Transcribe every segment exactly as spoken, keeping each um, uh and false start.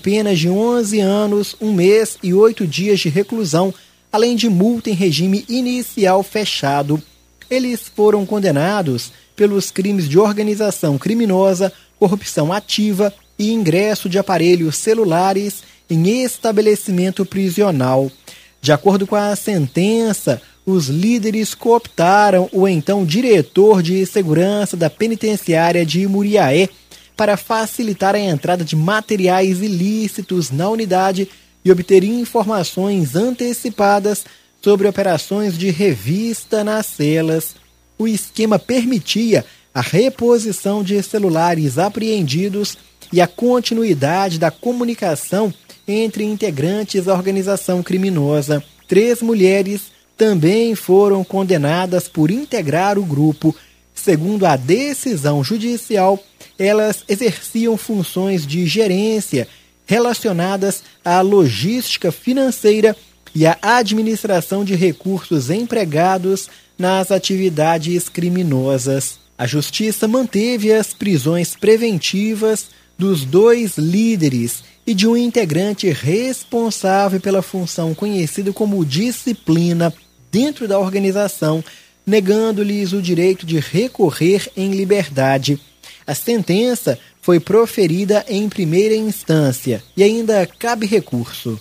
penas de onze anos, um mês e oito dias de reclusão, além de multa em regime inicial fechado. Eles foram condenados pelos crimes de organização criminosa, corrupção ativa e ingresso de aparelhos celulares em estabelecimento prisional. De acordo com a sentença, os líderes cooptaram o então diretor de segurança da penitenciária de Muriaé para facilitar a entrada de materiais ilícitos na unidade e obter informações antecipadas sobre operações de revista nas celas. O esquema permitia a reposição de celulares apreendidos e a continuidade da comunicação entre integrantes da organização criminosa. Três mulheres também foram condenadas por integrar o grupo. Segundo a decisão judicial, elas exerciam funções de gerência relacionadas à logística financeira e à administração de recursos empregados nas atividades criminosas. A Justiça manteve as prisões preventivas dos dois líderes e de um integrante responsável pela função conhecida como disciplina dentro da organização, negando-lhes o direito de recorrer em liberdade. A sentença foi proferida em primeira instância e ainda cabe recurso.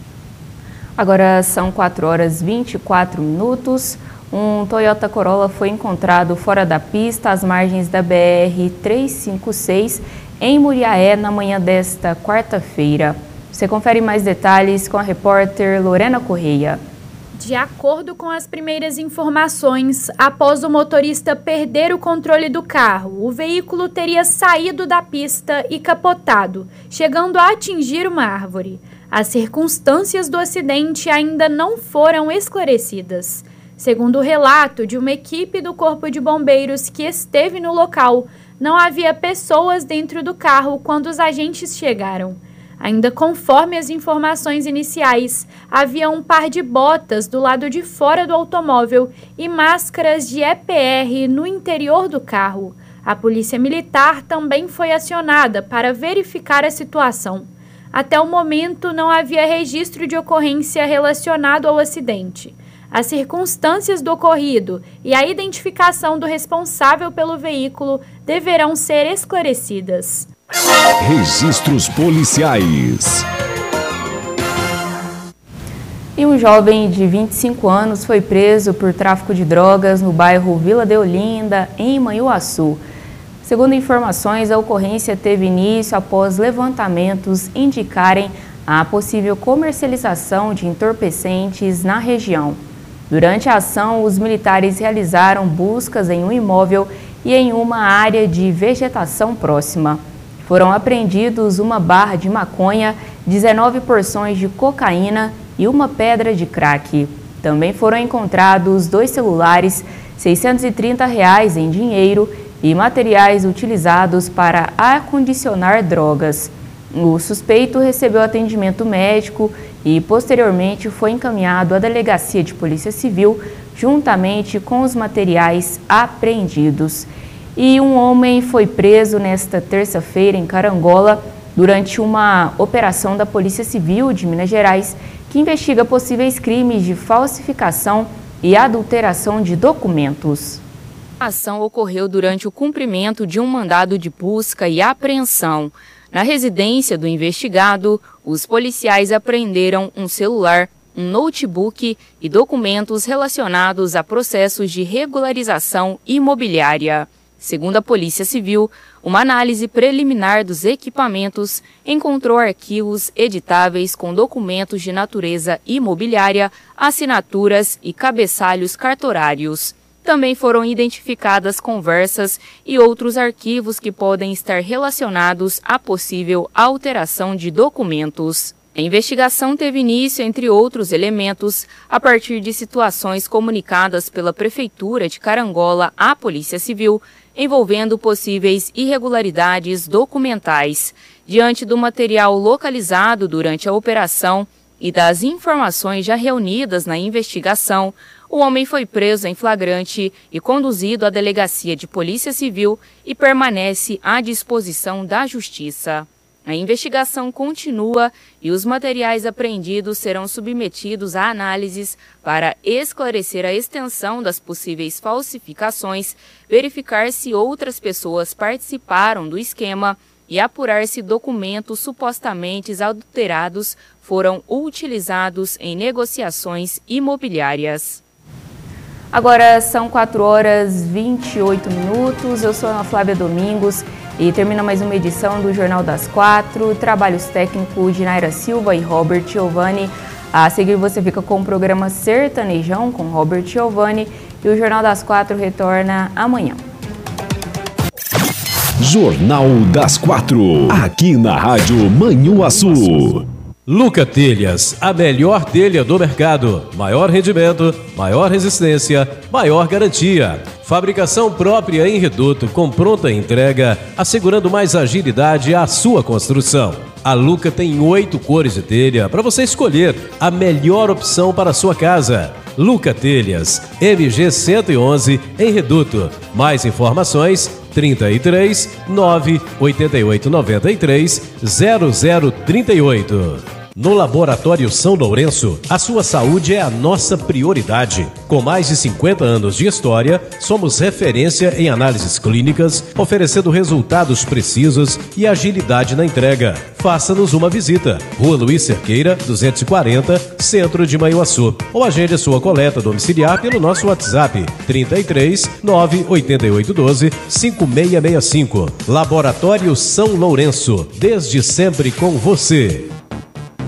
Agora são quatro horas e vinte e quatro minutos. Um Toyota Corolla foi encontrado fora da pista às margens da B R trezentos e cinquenta e seis em Muriaé na manhã desta quarta-feira. Você confere mais detalhes com a repórter Lorena Correia. De acordo com as primeiras informações, após o motorista perder o controle do carro, o veículo teria saído da pista e capotado, chegando a atingir uma árvore. As circunstâncias do acidente ainda não foram esclarecidas. Segundo o relato de uma equipe do Corpo de Bombeiros que esteve no local, não havia pessoas dentro do carro quando os agentes chegaram. Ainda conforme as informações iniciais, havia um par de botas do lado de fora do automóvel e máscaras de E P R no interior do carro. A Polícia Militar também foi acionada para verificar a situação. Até o momento, não havia registro de ocorrência relacionado ao acidente. As circunstâncias do ocorrido e a identificação do responsável pelo veículo deverão ser esclarecidas. Registros policiais. E um jovem de vinte e cinco anos foi preso por tráfico de drogas no bairro Vila de Olinda, em Manhuaçu. Segundo informações, a ocorrência teve início após levantamentos indicarem a possível comercialização de entorpecentes na região. Durante a ação, os militares realizaram buscas em um imóvel e em uma área de vegetação próxima. Foram apreendidos uma barra de maconha, dezenove porções de cocaína e uma pedra de crack. Também foram encontrados dois celulares, seiscentos e trinta reais em dinheiro e materiais utilizados para acondicionar drogas. O suspeito recebeu atendimento médico e, posteriormente, foi encaminhado à Delegacia de Polícia Civil, juntamente com os materiais apreendidos. E um homem foi preso nesta terça-feira em Carangola durante uma operação da Polícia Civil de Minas Gerais que investiga possíveis crimes de falsificação e adulteração de documentos. A ação ocorreu durante o cumprimento de um mandado de busca e apreensão. Na residência do investigado, os policiais apreenderam um celular, um notebook e documentos relacionados a processos de regularização imobiliária. Segundo a Polícia Civil, uma análise preliminar dos equipamentos encontrou arquivos editáveis com documentos de natureza imobiliária, assinaturas e cabeçalhos cartorários. Também foram identificadas conversas e outros arquivos que podem estar relacionados a possível alteração de documentos. A investigação teve início, entre outros elementos, a partir de situações comunicadas pela Prefeitura de Carangola à Polícia Civil, envolvendo possíveis irregularidades documentais. Diante do material localizado durante a operação e das informações já reunidas na investigação, o homem foi preso em flagrante e conduzido à Delegacia de Polícia Civil e permanece à disposição da Justiça. A investigação continua e os materiais apreendidos serão submetidos a análises para esclarecer a extensão das possíveis falsificações, verificar se outras pessoas participaram do esquema e apurar se documentos supostamente adulterados foram utilizados em negociações imobiliárias. Agora são quatro horas e vinte e oito minutos, eu sou Ana Flávia Domingos e termina mais uma edição do Jornal das Quatro, trabalhos técnicos de Naira Silva e Robert Giovanni. A seguir você fica com o programa Sertanejão com Robert Giovanni e o Jornal das Quatro retorna amanhã. Jornal das Quatro, aqui na Rádio Manhuaçu. Luca Telhas, a melhor telha do mercado. Maior rendimento, maior resistência, maior garantia. Fabricação própria em Reduto, com pronta entrega, assegurando mais agilidade à sua construção. A Luca tem oito cores de telha para você escolher a melhor opção para a sua casa. Luca Telhas, M G cento e onze, em Reduto. Mais informações, trinta e três, nove, oitenta e oito, noventa e três, zero zero trinta e oito. No Laboratório São Lourenço, a sua saúde é a nossa prioridade. Com mais de cinquenta anos de história, somos referência em análises clínicas, oferecendo resultados precisos e agilidade na entrega. Faça-nos uma visita. Rua Luiz Cerqueira, duzentos e quarenta, Centro de Manhuaçu. Ou agende sua coleta domiciliar pelo nosso WhatsApp trinta e três, nove, oitenta e oito, doze, cinco seis seis cinco. Laboratório São Lourenço, desde sempre com você.